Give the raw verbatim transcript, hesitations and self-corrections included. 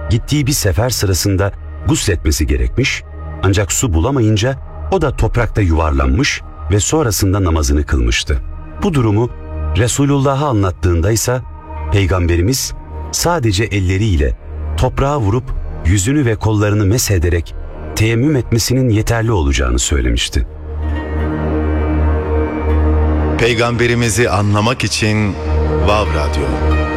gittiği bir sefer sırasında gusletmesi gerekmiş, ancak su bulamayınca o da toprakta yuvarlanmış ve sonrasında namazını kılmıştı. Bu durumu Resulullah'a anlattığında ise Peygamberimiz sadece elleriyle toprağa vurup yüzünü ve kollarını meshederek teyemmüm etmesinin yeterli olacağını söylemişti. Peygamberimizi anlamak için Vav Radyo.